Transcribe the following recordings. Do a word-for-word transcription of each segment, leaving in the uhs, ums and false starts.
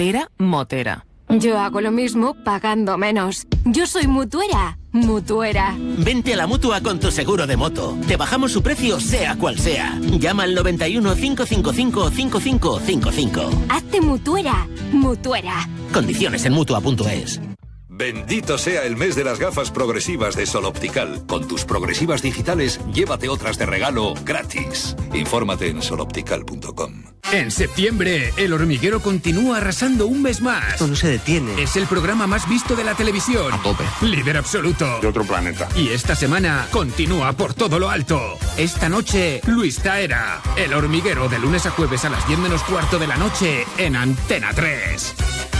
motera, motera. Yo hago lo mismo pagando menos. Yo soy mutuera, mutuera. Vente a la Mutua con tu seguro de moto. Te bajamos su precio sea cual sea. Llama al noventa y uno, cinco cinco cinco, cinco cinco cinco cinco. Hazte mutuera, mutuera. Condiciones en mutua punto es. Bendito sea el mes de las gafas progresivas de Sol Optical. Con tus progresivas digitales, llévate otras de regalo gratis. Infórmate en sol optical punto com. En septiembre, El Hormiguero continúa arrasando un mes más. Esto no se detiene. Es el programa más visto de la televisión. A tope. Líder absoluto. De otro planeta. Y esta semana continúa por todo lo alto. Esta noche, Luis Taera. El Hormiguero, de lunes a jueves a las diez menos cuarto de la noche en Antena tres.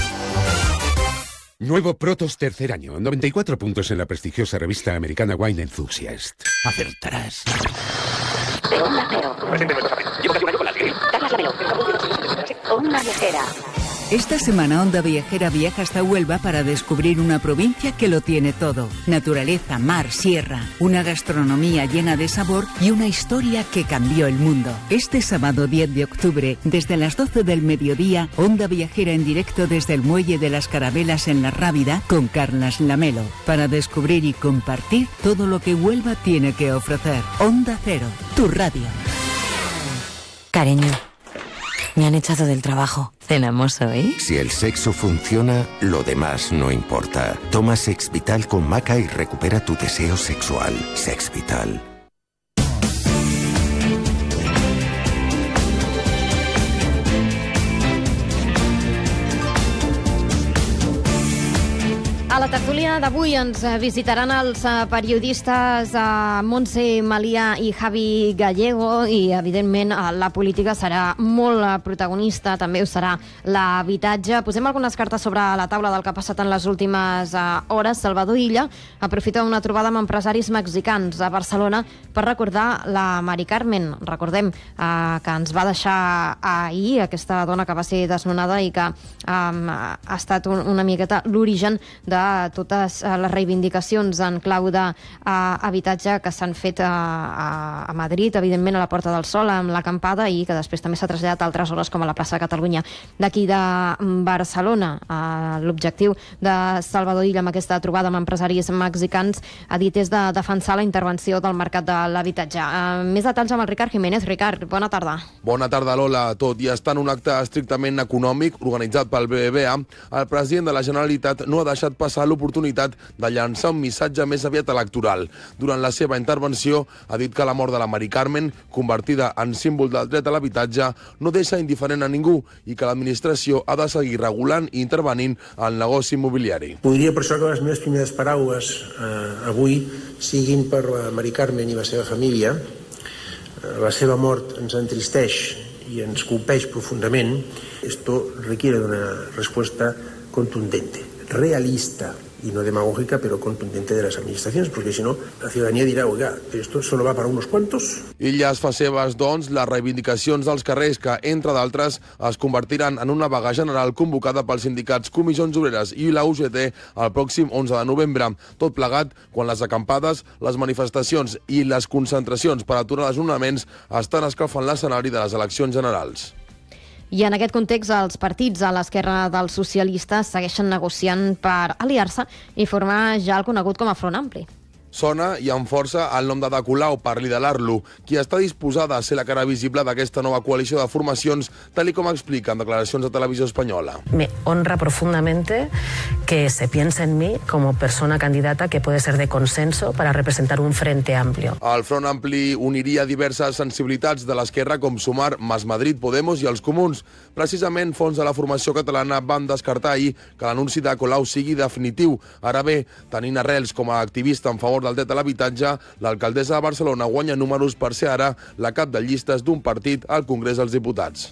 Nuevo Protos tercer año, noventa y cuatro puntos en la prestigiosa revista americana Wine Enthusiast. Acertarás. Onda Cero. Llevo casi un año con la Tigre. Carlas Lamelo. Onda Viajera. Esta semana Onda Viajera viaja hasta Huelva para descubrir una provincia que lo tiene todo. Naturaleza, mar, sierra, una gastronomía llena de sabor y una historia que cambió el mundo. Este sábado diez de octubre, desde las doce del mediodía, Onda Viajera en directo desde el Muelle de las Carabelas en La Rábida con Carlas Lamelo, para descubrir y compartir todo lo que Huelva tiene que ofrecer. Onda Cero, tu radio. Cariño, me han echado del trabajo. ¿Cenamos hoy? Si el sexo funciona, lo demás no importa. Toma Sex Vital con maca y recupera tu deseo sexual. Sex Vital. A la tertúlia d'avui ens visitaran els periodistes Montse Malia i Javi Gallego i, evidentment, la política serà molt protagonista, també ho serà l'habitatge. Posem algunes cartes sobre la taula del que ha passat en les últimes hores. Salvador Illa aprofita una trobada amb empresaris mexicans a Barcelona per recordar la Mari Carmen. Recordem eh, que ens va deixar ahir, aquesta dona que va ser desnonada i que eh, ha estat un, una miqueta l'origen de totes les reivindicacions en clau d'habitatge que s'han fet a, a, a Madrid, evidentment a la Porta del Sol, amb l'acampada, i que després també s'ha traslladat a altres zones com a la plaça de Catalunya d'aquí de Barcelona. L'objectiu de Salvador Illa amb aquesta trobada amb empresaris mexicans, ha dit, és de defensar la intervenció del mercat de l'habitatge. Més detalls amb el Ricard Jiménez. Ricard, bona tarda. Bona tarda, Lola. Tot i estar en un acte estrictament econòmic organitzat pel B B V A, el president de la Generalitat no ha deixat passar l'oportunitat de llançar un missatge més aviat electoral. Durant la seva intervenció ha dit que la mort de la Mari Carmen, convertida en símbol del dret a l'habitatge, no deixa indiferent a ningú i que l'administració ha de seguir regulant i intervenint al negoci immobiliari. Voldria per això que les meves primeres paraules eh, avui siguin per la Mari Carmen i la seva família. La seva mort ens entristeix y ens colpeix profundament. Esto requiere de una respuesta contundente, realista y no demagógica, pero contundente de las administraciones, porque si no, la ciudadanía dirá, oiga, esto solo va para unos cuantos. Illa es fa seves, doncs, les reivindicacions dels carrers que, entre d'altres, es convertiran en una vaga general convocada pels sindicats Comissions Obreres i la U G T el pròxim onze de novembre. Tot plegat quan les acampades, les manifestacions i les concentracions per aturar els desnonaments estan escalfant l'escenari de les eleccions generals. I en aquest context, els partits a l'esquerra dels socialistes segueixen negociant per aliar-se i formar ja el conegut com a Front Ampli. Sona i amb força el nom de Ada Colau per liderar-lo, qui està disposada a ser la cara visible d'aquesta nova coalició de formacions, tal i com explica en declaracions de Televisió Espanyola. Me honra profundamente que se piense en mí como persona candidata que puede ser de consenso para representar un frente amplio. El Front Ampli uniria diverses sensibilitats de l'esquerra com Sumar, Mas Madrid, Podemos i els Comuns. Precisament, fons de la formació catalana van descartar ahir que l'anunci de Colau sigui definitiu. Ara bé, tenint arrels com a activista en favor del dret a l'habitatge, l'alcaldessa de Barcelona guanya números per ser ara la cap de llistes d'un partit al Congrés dels Diputats.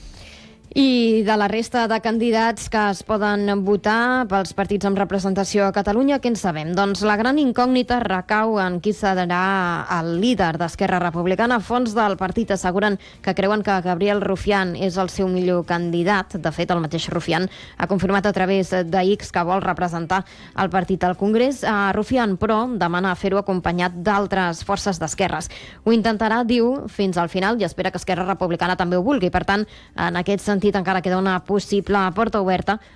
I de la resta de candidats que es poden votar pels partits amb representació a Catalunya, què en sabem? Doncs la gran incògnita recau en qui serà el líder d'Esquerra Republicana. Fons del partit asseguren que creuen que Gabriel Rufián és el seu millor candidat. De fet, el mateix Rufián ha confirmat a través de X que vol representar el partit al Congrés. Rufián, però, demana fer-ho acompanyat d'altres forces d'esquerres. Ho intentarà, diu, fins al final i espera que Esquerra Republicana també ho vulgui. Per tant, en aquest sentit, encara queda una possible porta oberta